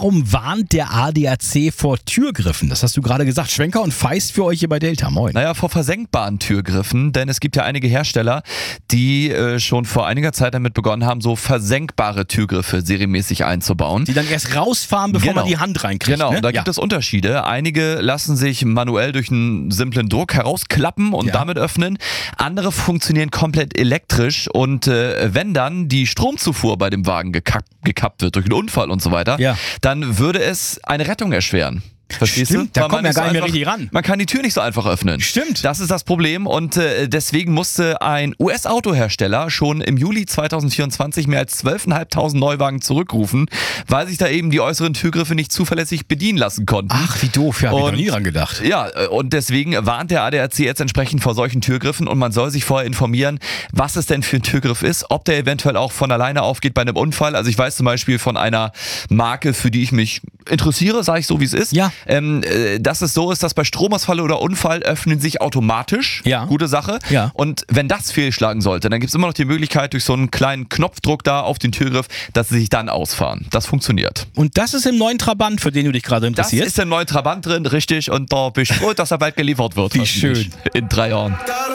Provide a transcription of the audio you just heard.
warum warnt der ADAC vor Türgriffen? Das hast du gerade gesagt. Schwenker und Feist für euch hier bei Delta. Moin. Naja, vor versenkbaren Türgriffen, denn es gibt ja einige Hersteller, die schon vor einiger Zeit damit begonnen haben, so versenkbare Türgriffe serienmäßig einzubauen. Die dann erst rausfahren, bevor man die Hand reinkriegt. Genau, ne? da gibt es Unterschiede. Einige lassen sich manuell durch einen simplen Druck herausklappen und damit öffnen. Andere funktionieren komplett elektrisch und wenn dann die Stromzufuhr bei dem Wagen gekappt wird durch einen Unfall und so weiter, dann würde es eine Rettung erschweren. Verstehst du? Da kommt man gar nicht mehr richtig ran. Man kann die Tür nicht so einfach öffnen. Stimmt. Das ist das Problem und deswegen musste ein US-Autohersteller schon im Juli 2024 mehr als 12.500 Neuwagen zurückrufen, weil sich da eben die äußeren Türgriffe nicht zuverlässig bedienen lassen konnten. Ach, wie doof. Ja, hab ich noch nie dran gedacht. Ja, und deswegen warnt der ADAC jetzt entsprechend vor solchen Türgriffen und man soll sich vorher informieren, was es denn für ein Türgriff ist, ob der eventuell auch von alleine aufgeht bei einem Unfall. Also ich weiß zum Beispiel von einer Marke, für die ich mich interessiere, sage ich so, wie es ist. Ja. Dass es so ist, dass bei Stromausfall oder Unfall öffnen sich automatisch. Ja. Gute Sache. Ja. Und wenn das fehlschlagen sollte, dann gibt es immer noch die Möglichkeit durch so einen kleinen Knopfdruck da auf den Türgriff, dass sie sich dann ausfahren. Das funktioniert. Und das ist im neuen Trabant, für den du dich gerade interessierst? Das ist im neuen Trabant drin, richtig. Und da bin ich froh, dass er bald geliefert wird. Wie schön. In 3 Jahren.